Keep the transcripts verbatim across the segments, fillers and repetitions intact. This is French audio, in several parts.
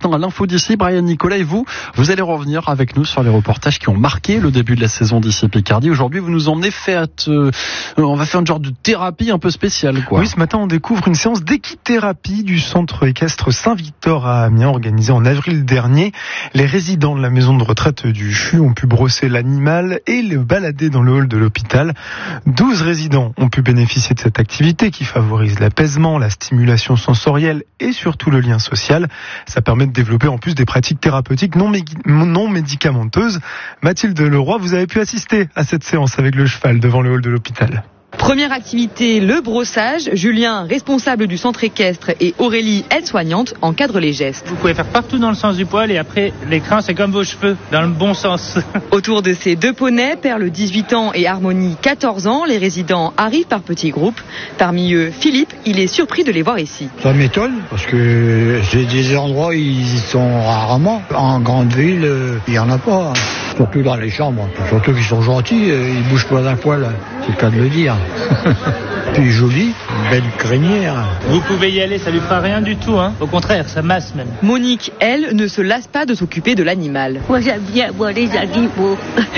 maintenant à l'info d'ici. Brian Nicolas et vous, vous allez revenir avec nous sur les reportages qui ont marqué le début de la saison d'ici Picardie. Aujourd'hui, vous nous emmenez faire, euh, on va faire une genre de thérapie un peu spéciale, quoi. Oui, ce matin, on découvre une séance d'équithérapie du centre équestre Saint-Victor à Amiens, organisée en avril dernier. Les résidents de la maison de retraite du C H U ont pu brosser l'animal et le balader dans le hall de l'hôpital. douze résidents ont pu bénéficier de cette activité qui favorise l'apaisement, la stimulation sensorielle et surtout le lien social. Ça permet de développer en plus des pratiques thérapeutiques non, mé- non médicamenteuses. Mathilde Leroy, vous avez pu assister à cette séance avec le cheval devant le hall de l'hôpital. Première activité, le brossage. Julien, responsable du centre équestre, et Aurélie, aide-soignante, encadrent les gestes. Vous pouvez faire partout dans le sens du poil et après l'écran c'est comme vos cheveux, dans le bon sens. Autour de ces deux poneys, Perle dix-huit ans et Harmonie quatorze ans, les résidents arrivent par petits groupes. Parmi eux, Philippe, il est surpris de les voir ici. Ça m'étonne parce que c'est des endroits où ils sont rarement. En grande ville, il n'y en a pas. Surtout dans les chambres. Surtout qu'ils sont gentils, ils bougent pas d'un poil, c'est le cas de le dire. Puis joli, belle crinière. Vous pouvez y aller, ça lui fera rien du tout, hein. Au contraire, ça masse même. Monique, elle, ne se lasse pas de s'occuper de l'animal. Moi j'aime bien voir les animaux.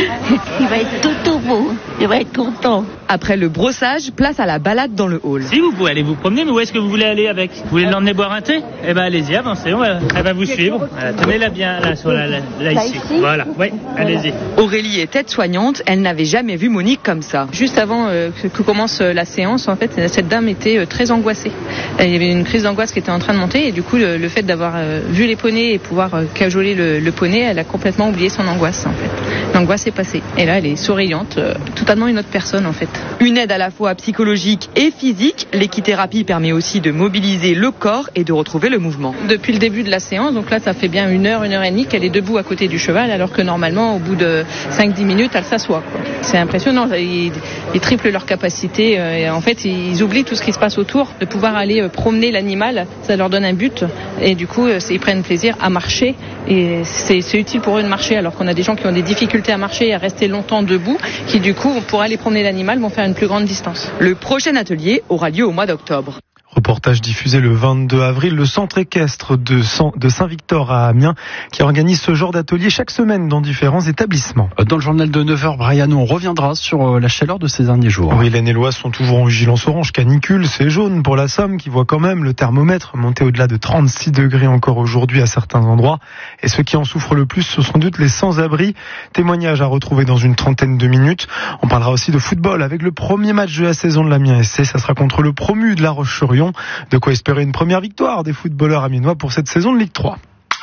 Il va être tout, tout beau. Il va être content. Après le brossage, place à la balade dans le hall. Si vous pouvez aller vous promener, mais où est-ce que vous voulez aller avec? Vous voulez l'emmener boire un thé? Eh ben allez-y, avancez, on va, elle va vous suivre. Voilà, tenez-la bien là, sur la, là, là ici. Voilà, oui, allez-y. Aurélie est aide-soignante, elle n'avait jamais vu Monique comme ça. Juste avant euh, que, que commence la séance, en fait, cette dame était euh, très angoissée. Il y avait une crise d'angoisse qui était en train de monter et du coup, le, le fait d'avoir euh, vu les poneys et pouvoir euh, cajoler le, le poney, elle a complètement oublié son angoisse, en fait. L'angoisse est passée. Et là, elle est souriante, euh, totalement une autre personne, en fait. Une aide à la fois psychologique et physique, l'équithérapie permet aussi de mobiliser le corps et de retrouver le mouvement. Depuis le début de la séance, donc là, ça fait bien une heure, une heure et demie qu'elle est debout à côté du cheval, alors que normalement, au bout de cinq dix minutes, elle s'assoit, quoi. C'est impressionnant. Ils, ils triplent leur capacité. Euh, et en fait, ils oublient tout ce qui se passe autour. De pouvoir aller euh, promener l'animal, ça leur donne un but. Et du coup, euh, ils prennent plaisir à marcher. Et c'est, c'est utile pour eux de marcher, alors qu'on a des gens qui ont des difficultés à marcher et à rester longtemps debout, qui du coup, pour aller promener l'animal, vont faire une plus grande distance. Le prochain atelier aura lieu au mois d'octobre. Reportage diffusé le vingt-deux avril, le centre équestre de Saint-Victor à Amiens qui organise ce genre d'atelier chaque semaine dans différents établissements. Dans le journal de neuf heures, Brian, on reviendra sur la chaleur de ces derniers jours. Oui, l'Aisne et l'Oise sont toujours en vigilance orange canicule, c'est jaune pour la Somme qui voit quand même le thermomètre monter au-delà de trente-six degrés encore aujourd'hui à certains endroits. Et ceux qui en souffrent le plus, ce sont sans doute les sans-abri. Témoignage à retrouver dans une trentaine de minutes. On parlera aussi de football avec le premier match de la saison de l'Amiens S C. Ça sera contre le promu de La Roche-sur-Yon. De quoi espérer une première victoire des footballeurs amiénois pour cette saison de Ligue trois.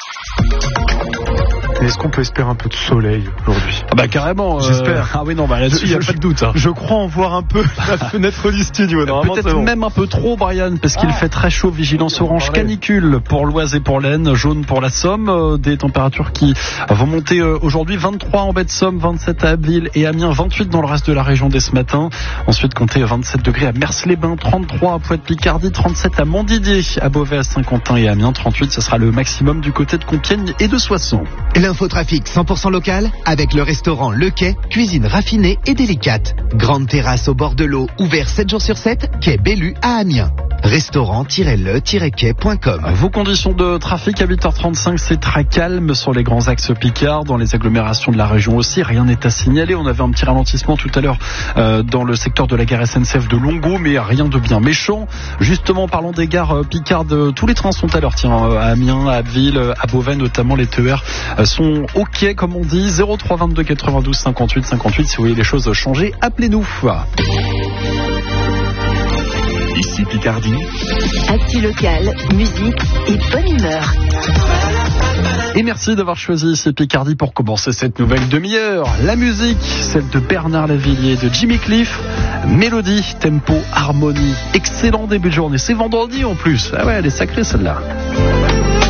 Est-ce qu'on peut espérer un peu de soleil aujourd'hui? Ah bah carrément, euh... j'espère. Ah oui non, bah là-dessus il n'y a pas de doute. Hein. Je crois en voir un peu la fenêtre du studio. Peut-être bon. Même un peu trop, Brian, parce qu'il ah. fait très chaud. Vigilance orange canicule pour l'Oise et pour l'Aisne, jaune pour la Somme. Euh, des températures qui vont monter euh, aujourd'hui. vingt-trois en baie de Somme, vingt-sept à Abbeville et Amiens, vingt-huit dans le reste de la région dès ce matin. Ensuite, comptez vingt-sept degrés à Mers-les-Bains, trente-trois à Pointe-Picardie, trente-sept à Montdidier, à Beauvais, à Saint-Quentin et Amiens, trente-huit. Ce sera le maximum du côté de Compiègne et de Soissons. L'infotrafic cent pour cent local avec le restaurant Le Quai, cuisine raffinée et délicate. Grande terrasse au bord de l'eau, ouvert sept jours sur sept, quai Bellu à Amiens. restaurant tiret le tiret quai point com. Vos conditions de trafic à huit heures trente-cinq, c'est très calme sur les grands axes Picard, dans les agglomérations de la région aussi. Rien n'est à signaler. On avait un petit ralentissement tout à l'heure euh, dans le secteur de la gare S N C F de Longo, mais rien de bien méchant. Justement, parlons des gares euh, Picard, euh, tous les trains sont à l'heure. Tiens, euh, à Amiens, à Abbeville, à Beauvais notamment, les T E R euh, sont OK, comme on dit. zéro trois vingt-deux quatre-vingt-douze cinquante-huit cinquante-huit. Si vous voyez les choses changer, appelez-nous. Ici Picardie. Actu local, musique et bonne humeur. Et merci d'avoir choisi ici Picardie pour commencer cette nouvelle demi-heure. La musique, celle de Bernard Lavilliers, de Jimmy Cliff. Mélodie, tempo, harmonie. Excellent début de journée. C'est vendredi en plus. Ah ouais, elle est sacrée celle-là.